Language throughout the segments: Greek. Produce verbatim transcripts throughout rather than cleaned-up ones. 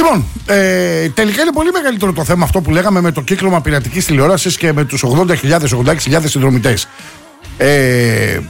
Λοιπόν, ε, τελικά είναι πολύ μεγαλύτερο το θέμα αυτό που λέγαμε με το κύκλωμα πειρατικής τηλεόρασης και με τους ογδόντα χιλιάδες ογδόντα έξι χιλιάδες συνδρομητές. Ε,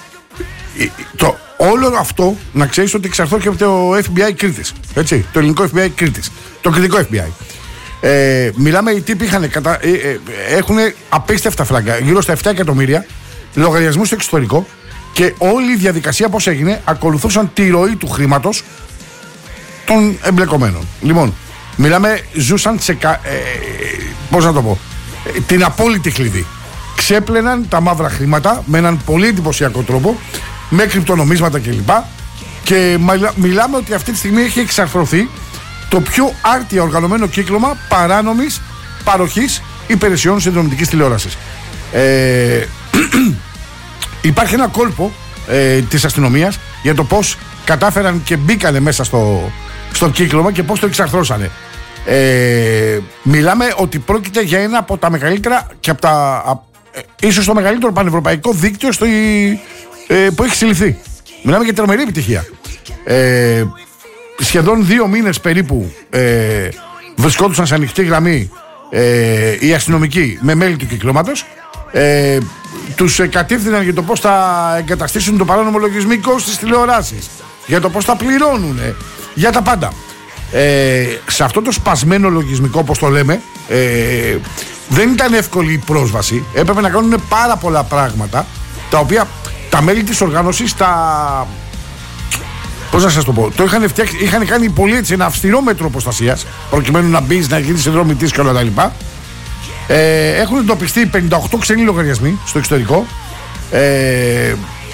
το, όλο αυτό να ξέρεις ότι εξαρθώ και από το εφ μπι άι Κρήτης. Έτσι, το ελληνικό εφ μπι άι Κρήτης. Το κριτικό εφ μπι άι. Ε, μιλάμε, οι τύποι είχαν, κατα, ε, ε, έχουν απίστευτα φράγκα, γύρω στα επτά εκατομμύρια λογαριασμούς στο εξωτερικό και όλη η διαδικασία πώς έγινε, ακολουθούσαν τη ροή του χρήματος των εμπλεκομένων. Λοιπόν, μιλάμε, ζούσαν σε. Κα, ε, πώς να το πω, ε, την απόλυτη κλειδί. Ξέπλαιναν τα μαύρα χρήματα με έναν πολύ εντυπωσιακό τρόπο, με κρυπτονομίσματα κλπ. Και μιλά, μιλάμε ότι αυτή τη στιγμή έχει εξαρθρωθεί το πιο άρτια οργανωμένο κύκλωμα παράνομης παροχής υπηρεσιών συνδρομητικής τηλεόρασης. Ε, υπάρχει ένα κόλπο ε, της αστυνομίας για το πώς κατάφεραν και μπήκανε μέσα στο, στο κύκλωμα και πώς το εξαρθρώσανε. Ε, μιλάμε ότι πρόκειται για ένα από τα μεγαλύτερα και από τα, α, ε, ίσως το μεγαλύτερο πανευρωπαϊκό δίκτυο στο, ε, που έχει συλληφθεί. Μιλάμε για τρομερή επιτυχία. Ε, σχεδόν δύο μήνες περίπου ε, βρισκόντουσαν σε ανοιχτή γραμμή ε, οι αστυνομικοί με μέλη του κυκλώματος. Ε, τους κατήφθηναν για το πώς θα εγκαταστήσουν το παράνομο λογισμικό στις τηλεοράσεις, για το πώς θα πληρώνουν, για τα πάντα. Ε, σε αυτό το σπασμένο λογισμικό, όπως το λέμε, ε, δεν ήταν εύκολη η πρόσβαση. Έπρεπε να κάνουν πάρα πολλά πράγματα, τα οποία τα μέλη της οργάνωσης τα... Πώς να σας το πω, το είχαν, φτιάξει, είχαν κάνει πολύ έτσι ένα αυστηρό μέτρο προστασίας, προκειμένου να μπεις, να γίνεις συνδρομητής και όλα τα λοιπά. Ε, έχουν εντοπιστεί πενήντα οκτώ ξένοι λογαριασμοί στο εξωτερικό. Ε,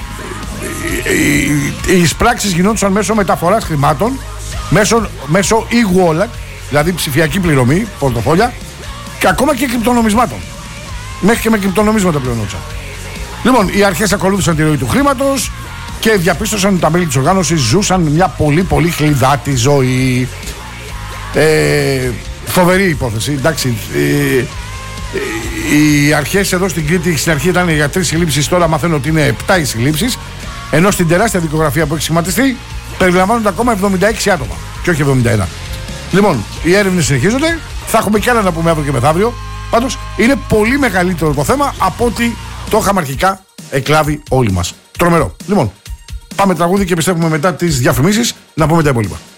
οι, οι εισπράξεις γινόντουσαν μέσω μεταφοράς χρημάτων, μέσω, μέσω e-wallet, δηλαδή ψηφιακή πληρωμή, πορτοφόλια, και ακόμα και κρυπτονομισμάτων. Μέχρι και με κρυπτονομίσματα πληρωνόντουσαν. Λοιπόν, οι αρχές ακολούθησαν τη ροή του χρήματος και διαπίστωσαν ότι τα μέλη της οργάνωσης ζούσαν μια πολύ πολύ χλιδάτη ζωή. Ε, φοβερή υπόθεση, εντάξει. Ε, οι αρχές εδώ στην Κρήτη στην αρχή ήταν για τρεις συλλήψεις, τώρα μαθαίνω ότι είναι επτά οι συλλήψεις, ενώ στην τεράστια δικογραφία που έχει σχηματιστεί περιλαμβάνονται ακόμα εβδομήντα έξι άτομα και όχι εβδομήντα ένα. Λοιπόν, οι έρευνες συνεχίζονται, θα έχουμε κι άλλα να πούμε αύριο και μεθαύριο. Πάντως είναι πολύ μεγαλύτερο το θέμα από ό,τι το είχαμε αρχικά εκλάβει όλοι μας. Τρομερό. Λοιπόν, πάμε τραγούδι και επιστρέφουμε μετά τις διαφημίσεις να πούμε τα υπόλοιπα.